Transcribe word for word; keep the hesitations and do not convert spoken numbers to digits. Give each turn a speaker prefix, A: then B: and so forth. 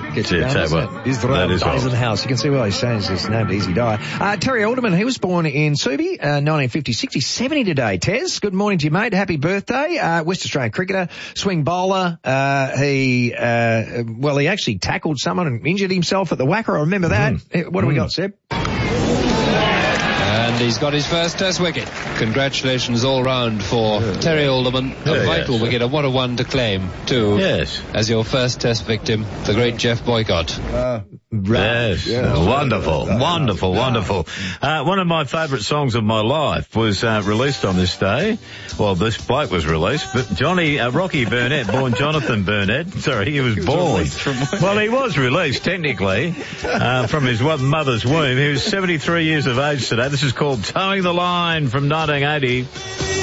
A: Gets you
B: Yeah,
A: going,
B: so
A: doesn't
B: well,
A: it? Is the
B: that is
A: days
B: old.
A: in the house. You can see why he's saying his name, Easy Dyer. Uh, Terry Alderman, he was born in Subi, uh, nineteen fifty-six. He's seventy today. Tez, good morning to you, mate. Happy birthday. Uh, West Australian cricketer, swing bowler. Uh, he, uh, well, he actually tackled someone and injured himself at the Wacker. I remember that.
B: Mm.
A: What do we
B: Mm.
A: got, Seb?
C: And he's got his first Test wicket. Congratulations all round for yeah. Terry Alderman. A
B: Yeah,
C: vital
B: yes.
C: wicket, and what a one to claim, too.
B: Yes.
C: As your first Test victim, the great Jeff Boycott.
B: Uh, yes.
A: Yeah.
B: Wonderful, wonderful, wonderful. Uh, one of my favourite songs of my life was uh, released on this day. Well, this bloke was released, but Johnny, uh, Rocky Burnett, born Jonathan Burnett, sorry, he was
A: He was
B: born.
A: from
B: Well, he was released, technically, uh, from his mother's womb. He was seventy-three years of age today. This is called Towing the Line from nineteen eighty.